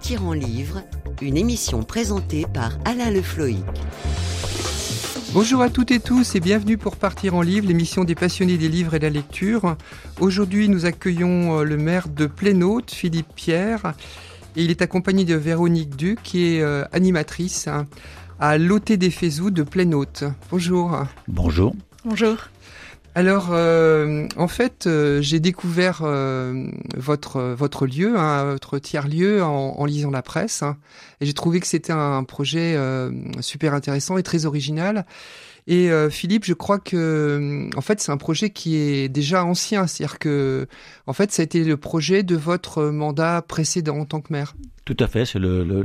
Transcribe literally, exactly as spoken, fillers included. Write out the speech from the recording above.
Partir en livre, une émission présentée par Alain Le Floïc. Bonjour à toutes et tous et bienvenue pour Partir en livre, l'émission des passionnés des livres et de la lecture. Aujourd'hui, nous accueillons le maire de Plénaute, Philippe Pierre, et il est accompagné de Véronique Duc, qui est euh, animatrice hein, à l'O T des Fézous de Plénaute. Bonjour. Bonjour. Bonjour. Alors, euh, en fait, euh, j'ai découvert euh, votre votre lieu, hein, votre tiers-lieu, en, en lisant la presse, hein, et j'ai trouvé que c'était un projet euh, super intéressant et très original. Et euh, Philippe, je crois que, en fait, c'est un projet qui est déjà ancien, c'est-à-dire que, en fait, ça a été le projet de votre mandat précédent en tant que maire. Tout à fait, c'est le, le,